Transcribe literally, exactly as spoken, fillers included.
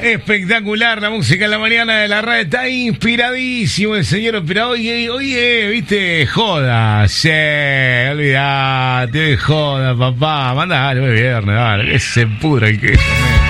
Espectacular la música en la mañana de la radio. Está inspiradísimo el señor inspirado. Oye, oye, viste, joda. Sí, olvidate, joda, papá. Manda algo de viernes, dale, que se pudra el queso,